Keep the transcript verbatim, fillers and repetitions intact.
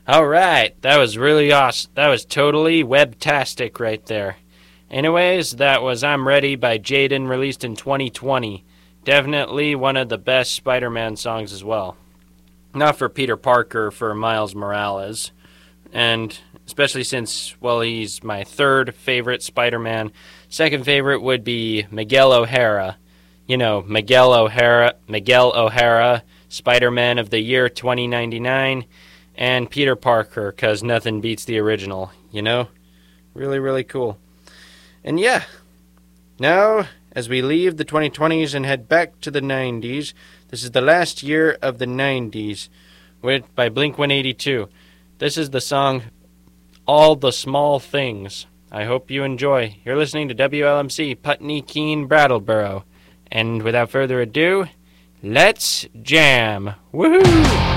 All right, that was really awesome. That was totally webtastic right there. Anyways, that was I'm Ready by Jaden, released in twenty twenty. Definitely one of the best Spider-Man songs as well. Not for Peter Parker, for Miles Morales. And especially since, well, he's my third favorite Spider-Man. Second favorite would be Miguel O'Hara. You know, Miguel O'Hara, Miguel O'Hara, Spider-Man of the Year twenty ninety-nine, and Peter Parker, because nothing beats the original, you know? Really, really cool. And yeah, now, as we leave the twenty twenties and head back to the nineties, this is the last year of the nineties, with, by Blink one eighty-two. This is the song, All the Small Things. I hope you enjoy. You're listening to W L M C, Putney Keene, Brattleboro. And without further ado, let's jam. Woohoo!